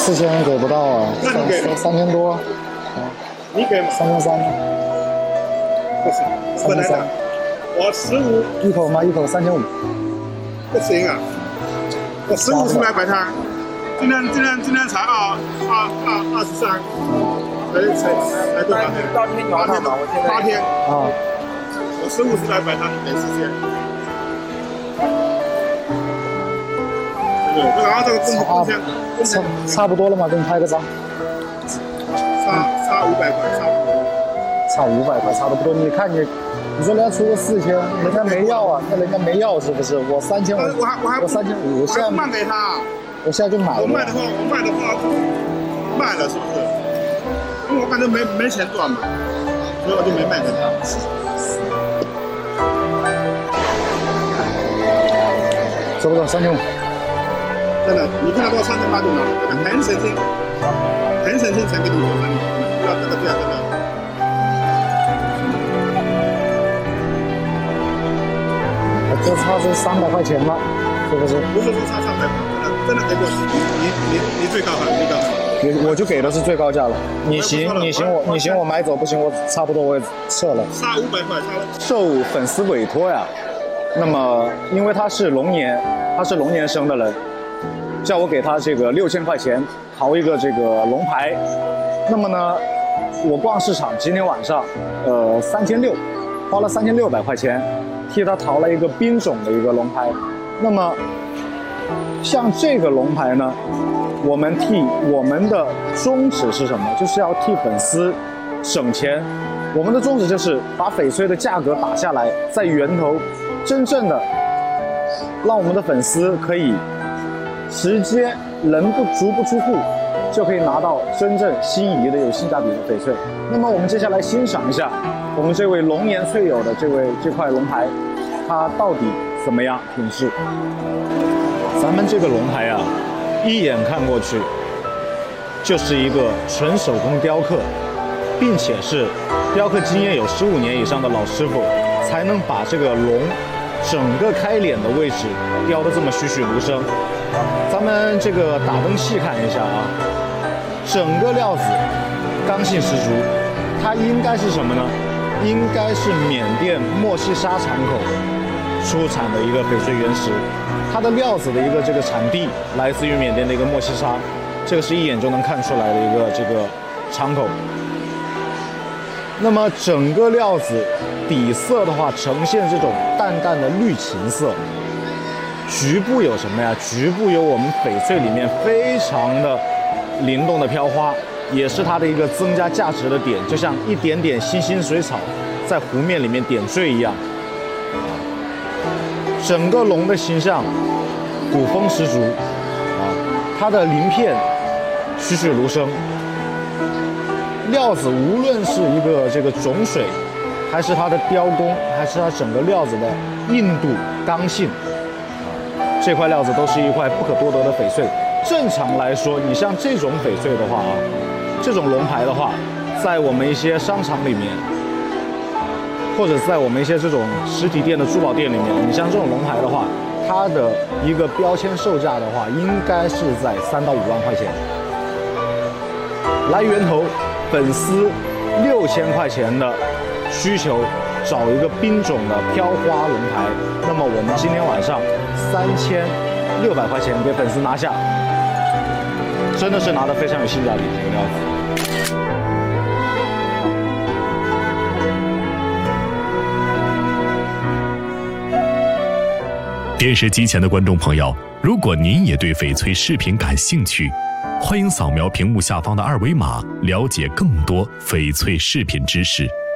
4000给不到啊， 那你给 3000多， 你给吗 3300， 不行，不能的，我15 一口吗？一口3500， 不行啊，我15出来摆摊，今天才23，才多少天？ 当天调整嘛，我现在 8天啊， 我15出来摆摊，你给4000。对，然后这个贡献差不多了嘛，给你拍个张， 差500块，差不多。 差500块，差不多。你看你说人家出个4000，人家没要啊，那人家没要是不是？我3500，我3500，我现在卖给他， 我现在就买了。 我卖的话，卖了是不是？因为我感觉没钱赚嘛，所以我就没卖给他。 收不到3500。 真的，你看到多少3800就拿，真的很省心才给你做生意，不要这个真的。 这差是300块钱了，是不是？ 不是说差300块，真的给过你最高了， 我就给的是最高价了。你行我买走，不行我差不多我也撤了。 差500块，差了。 受粉丝委托呀，那么因为他是龙年生的人。叫我给他这个6000块钱淘一个这个龙牌，那么呢，我逛市场今天晚上，3600，花了3600块钱替他淘了一个冰种的一个龙牌。那么像这个龙牌呢，我们的宗旨是什么？就是要替粉丝省钱。我们的宗旨就是把翡翠的价格打下来，在源头真正的让我们的粉丝可以直接人足不出户就可以拿到真正心仪的有性价比的翡翠。那么我们接下来欣赏一下我们这位龙年翠友的这块龙牌，它到底怎么样品质？咱们这个龙牌啊，一眼看过去就是一个纯手工雕刻，并且是雕刻经验有15年以上的老师傅才能把这个龙整个开脸的位置雕得这么栩栩如生。咱们这个打灯细看一下啊，整个料子刚性十足，它应该是什么呢？应该是缅甸莫西沙场口出产的一个翡翠原石，它的料子的一个这个产地来自于缅甸的一个莫西沙，这个是一眼就能看出来的一个这个场口。那么整个料子底色的话，呈现这种淡淡的绿琴色。局部有什么呀？局部有我们翡翠里面非常的灵动的飘花，也是它的一个增加价值的点，就像一点点星星水草在湖面里面点缀一样。整个龙的形象古风十足啊，它的鳞片栩栩如生。料子无论是一个这个种水，还是它的雕工，还是它整个料子的硬度、刚性。这块料子都是一块不可多得的翡翠。正常来说，你像这种翡翠的话啊，这种龙牌的话，在我们一些商场里面，或者在我们一些这种实体店的珠宝店里面，你像这种龙牌的话，它的一个标签售价的话，应该是在3到5万块钱。来源头，粉丝6000块钱的需求，找一个冰种的飘花龙牌，那么我们今天晚上3600块钱给粉丝拿下，真的是拿得非常有性价比这个料子。 电视机前的观众朋友，如果您也对翡翠饰品感兴趣，欢迎扫描屏幕下方的2维码，了解更多翡翠饰品知识。